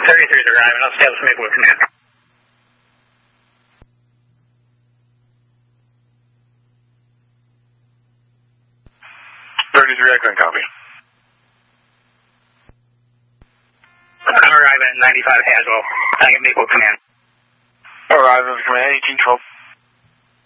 33's arriving. I'll establish Maplewood Command. 33, I couldn't copy. I'm arriving at 95 Haswell. I get Maplewood Command. Arriving at Command, 1812.